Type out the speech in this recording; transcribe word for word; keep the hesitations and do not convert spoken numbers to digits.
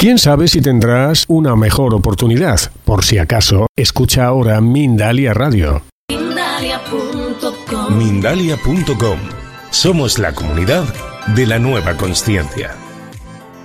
Quién sabe si tendrás una mejor oportunidad. Por si acaso, escucha ahora Mindalia Radio. Mindalia punto com. Mindalia punto com. Somos la comunidad de la nueva consciencia.